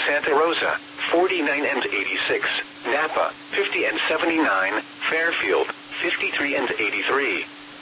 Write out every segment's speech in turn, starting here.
Santa Rosa, 49 and 86, Napa, 50 and 79, Fairfield, 53 and 83.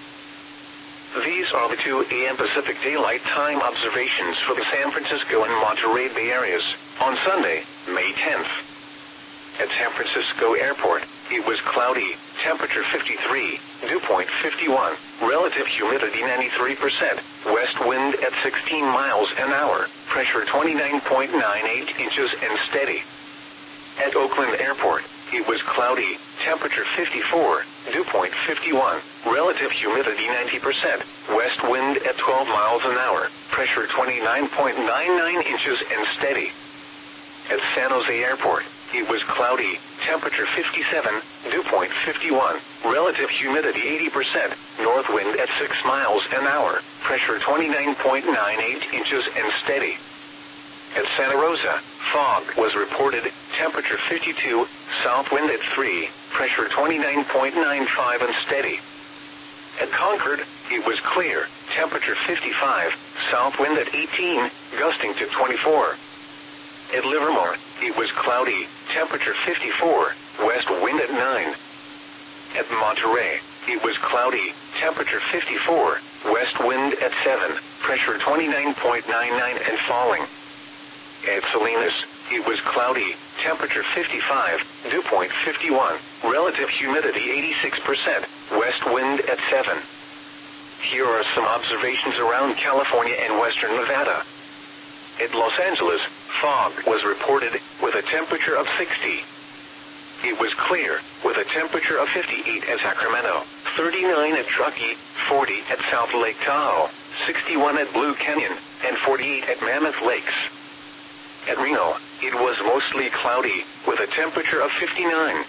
These are the 2 a.m. Pacific Daylight Time observations for the San Francisco and Monterey Bay areas on Sunday, May 10th. At San Francisco Airport, it was cloudy, temperature 53, dew point 51, relative humidity 93%, west wind at 16 miles an hour, pressure 29.98 inches and steady. At Oakland Airport, it was cloudy, temperature 54, dew point 51, relative humidity 90%, west wind at 12 miles an hour, pressure 29.99 inches and steady. At San Jose Airport, it was cloudy, temperature 57, dew point 51, relative humidity 80%, north wind at 6 miles an hour, pressure 29.98 inches and steady. At Santa Rosa, fog was reported, temperature 52, south wind at 3, pressure 29.95 and steady. At Concord, it was clear, temperature 55, south wind at 18, gusting to 24. At Livermore, it was cloudy, temperature 54, west wind at 9. At Monterey, it was cloudy, temperature 54, west wind at 7, pressure 29.99 and falling. At Salinas, it was cloudy, temperature 55, dew point 51, relative humidity 86%, west wind at 7. Here are some observations around California and western Nevada. At Los Angeles, fog was reported, with a temperature of 60. It was clear, with a temperature of 58 at Sacramento, 39 at Truckee, 40 at South Lake Tahoe, 61 at Blue Canyon, and 48 at Mammoth Lakes. At Reno, it was mostly cloudy, with a temperature of 59.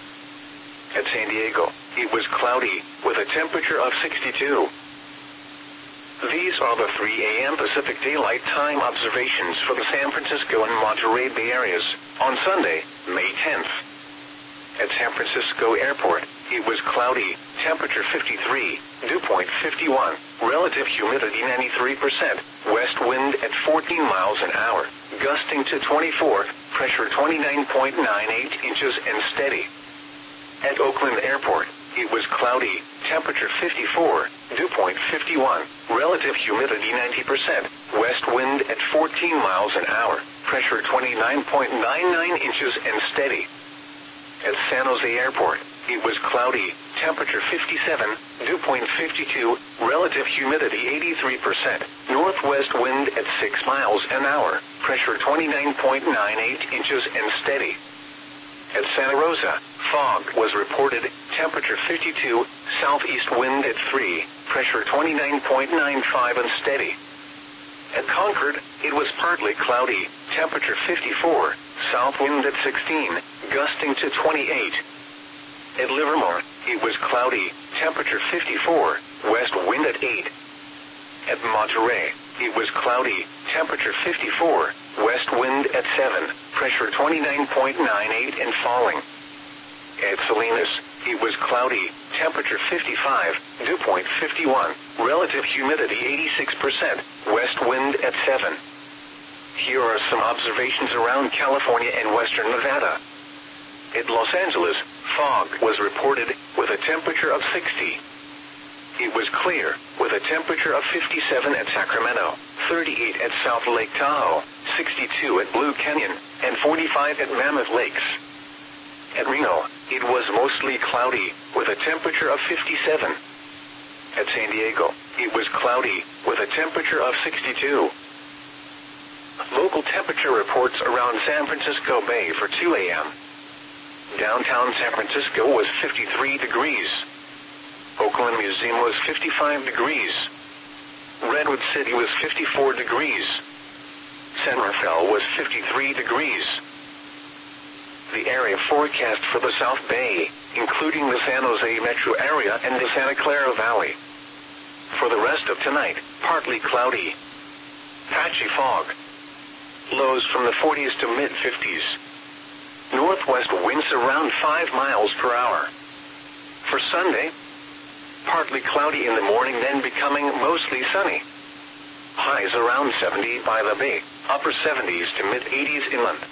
At San Diego, it was cloudy, with a temperature of 62. These are the 3 a.m. Pacific Daylight Time observations for the San Francisco and Monterey Bay areas on Sunday, May 10th. At San Francisco Airport, it was cloudy, temperature 53, dew point 51, relative humidity 93%, west wind at 14 miles an hour, gusting to 24, pressure 29.98 inches and steady. At Oakland Airport, it was cloudy, temperature 54, dew point 51, relative humidity 90%, west wind at 14 miles an hour, pressure 29.99 inches and steady. At San Jose Airport, it was cloudy, temperature 57, dew point 52, relative humidity 83%, northwest wind at 6 miles an hour, pressure 29.98 inches and steady. At Santa Rosa, fog was reported, temperature 52, southeast wind at 3, pressure 29.95 and steady. At Concord, it was partly cloudy, temperature 54, south wind at 16, gusting to 28. At Livermore, it was cloudy, temperature 54, west wind at 8. At Monterey, it was cloudy, temperature 54, west wind at 7, pressure 29.98 and falling. At Salinas, it was cloudy, temperature 55, dew point 51, relative humidity 86%, west wind at 7. Here are some observations around California and western Nevada. At Los Angeles, fog was reported, with a temperature of 60. It was clear, with a temperature of 57 at Sacramento, 38 at South Lake Tahoe, 62 at Blue Canyon, and 45 at Mammoth Lakes. At Reno, it was mostly cloudy, with a temperature of 57. At San Diego, it was cloudy, with a temperature of 62. Local temperature reports around San Francisco Bay for 2 a.m. Downtown San Francisco was 53 degrees. Oakland Museum was 55 degrees. Redwood City was 54 degrees. San Rafael was 53 degrees. The area forecast for the South Bay, including the San Jose metro area and the Santa Clara Valley. For the rest of tonight, partly cloudy. Patchy fog. Lows from the 40s to mid-50s. Northwest winds around 5 miles per hour. For Sunday, partly cloudy in the morning, then becoming mostly sunny. Highs around 70 by the bay, upper 70s to mid-80s inland.